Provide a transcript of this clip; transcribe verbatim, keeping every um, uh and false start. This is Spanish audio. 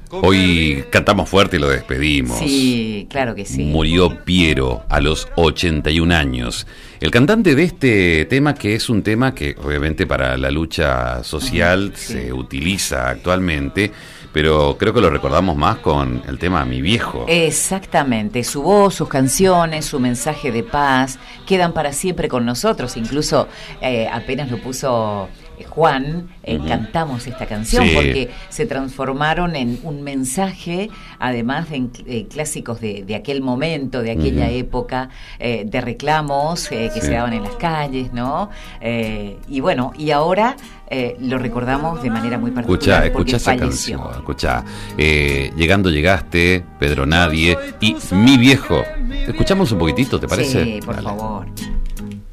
Hoy cantamos fuerte y lo despedimos. Sí, claro que sí. Murió Piero a los ochenta y un años. El cantante de este tema, que es un tema que obviamente para la lucha social sí. se utiliza actualmente, pero creo que lo recordamos más con el tema Mi Viejo. Exactamente, su voz, sus canciones, su mensaje de paz, quedan para siempre con nosotros. Incluso eh, apenas lo puso Juan, eh, uh-huh. cantamos esta canción sí. porque se transformaron en un mensaje, además de en, eh, clásicos de, de aquel momento, de aquella uh-huh. época, eh, de reclamos eh, que sí. se daban en las calles, ¿no? Eh, y bueno, y ahora eh, lo recordamos de manera muy particular. Escucha, escucha esa canción, escucha. Eh, Llegando llegaste, Pedro Nadie y Mi Viejo. Escuchamos un poquitito, ¿te parece? Sí, por Dale. favor.